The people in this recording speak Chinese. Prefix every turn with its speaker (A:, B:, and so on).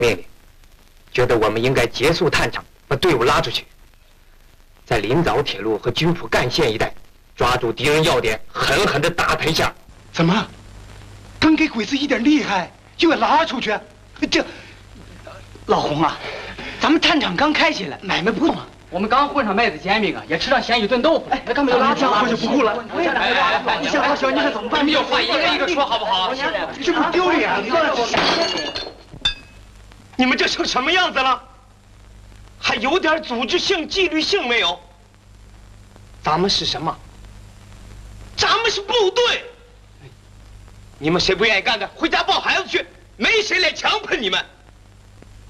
A: 命令，觉得我们应该结束探场，把队伍拉出去，在临枣铁路和军府干线一带抓住敌人要点，狠狠地打他一下。
B: 怎么？刚给鬼子一点厉害，就要拉出去？这，老洪啊，咱们探场刚开起来，买卖不动啊。我们刚混上麦子煎饼啊，也吃上咸鱼炖豆腐。哎，那干嘛要拉票？我就不顾了。你小老小，你看怎么办？
C: 你们有话一个一个说好不好？
B: 这不丢脸吗？
D: 你们这成什么样子了？还有点组织性、纪律性没有？咱们是什么？咱们是部队。你们谁不愿意干的，回家抱孩子去，没谁来强迫你们。